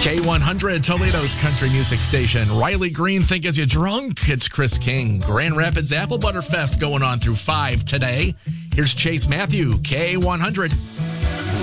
K100, Toledo's country music station. Riley Green, Think Is You Drunk? It's Chris King. Grand Rapids Apple Butter Fest going on through 5 today. Here's Chase Matthew, K100.